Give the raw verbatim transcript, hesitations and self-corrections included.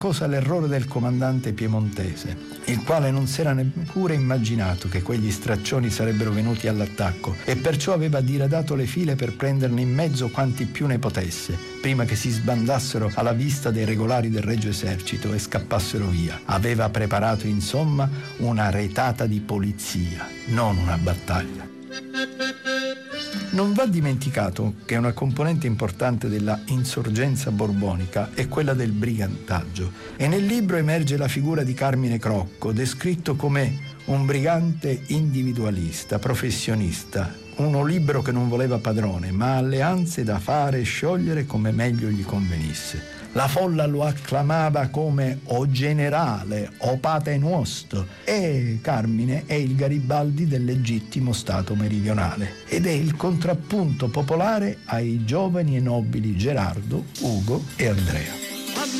cosa l'errore del comandante piemontese, il quale non s'era neppure immaginato che quegli straccioni sarebbero venuti all'attacco e perciò aveva diradato le file per prenderne in mezzo quanti più ne potesse, prima che si sbandassero alla vista dei regolari del Regio Esercito e scappassero via. Aveva preparato, insomma, una retata di polizia, non una battaglia. Non va dimenticato che una componente importante della insorgenza borbonica è quella del brigantaggio, e nel libro emerge la figura di Carmine Crocco, descritto come un brigante individualista, professionista, uno libero che non voleva padrone, ma alleanze da fare e sciogliere come meglio gli convenisse. La folla lo acclamava come o generale o pater noster, e Carmine è il Garibaldi del legittimo Stato meridionale ed è il contrappunto popolare ai giovani e nobili Gerardo, Ugo e Andrea.